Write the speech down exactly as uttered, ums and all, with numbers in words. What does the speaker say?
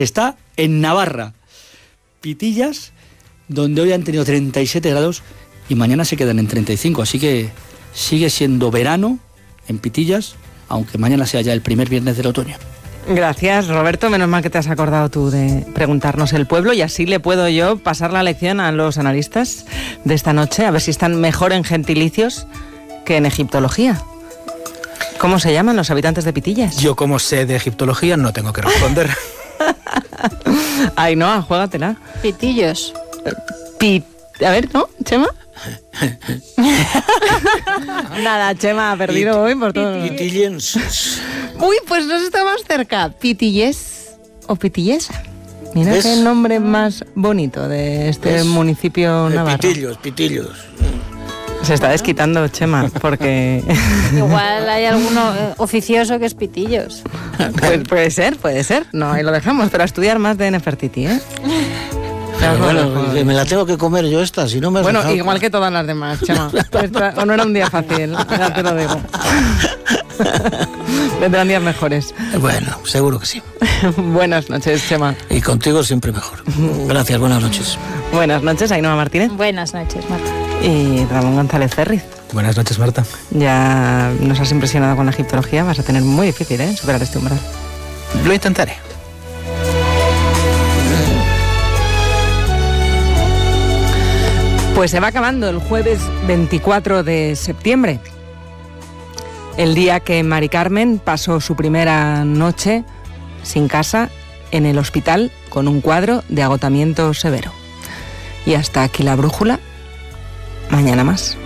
Está en Navarra. Pitillas, donde hoy han tenido treinta y siete grados y mañana se quedan en treinta y cinco. Así que sigue siendo verano en Pitillas, aunque mañana sea ya el primer viernes del otoño. Gracias, Roberto. Menos mal que te has acordado tú de preguntarnos el pueblo y así le puedo yo pasar la lección a los analistas de esta noche, a ver si están mejor en gentilicios que en egiptología. ¿Cómo se llaman los habitantes de Pitillas? Yo, como sé de egiptología, no tengo que responder. Ay, no, juégatela. Pitillos. Pit... A ver, ¿no, Chema? Nada, Chema ha perdido Pit, hoy por todo. Pitillenses. Uy, pues nos está más cerca. Pitillés o Pitillesa. Mira ¿Ves? qué nombre más bonito de este ¿Ves? municipio Eh, navarro. Pitillos, pitillos. Se está desquitando, Chema, porque... Igual hay alguno eh, oficioso que es Pitillos. Pues puede ser, puede ser. No, ahí lo dejamos, pero a estudiar más de Nefertiti, ¿eh? Pero bueno, que me la tengo que comer yo esta, si no me has Bueno, dejado... igual que todas las demás, Chema. Esta, o no era un día fácil, ya te lo digo. Vendrán días mejores. Bueno, seguro que sí. Buenas noches, Chema. Y contigo siempre mejor. Gracias, buenas noches. Buenas noches, Ainhoa Martínez. Buenas noches, Marta. Y Ramón González Ferriz. Buenas noches, Marta. Ya nos has impresionado con la egiptología, vas a tener muy difícil, ¿eh?, superar este umbral. Lo intentaré. Pues se va acabando el jueves veinticuatro de septiembre, el día que Mari Carmen pasó su primera noche sin casa en el hospital con un cuadro de agotamiento severo. Y hasta aquí la brújula. Mañana más.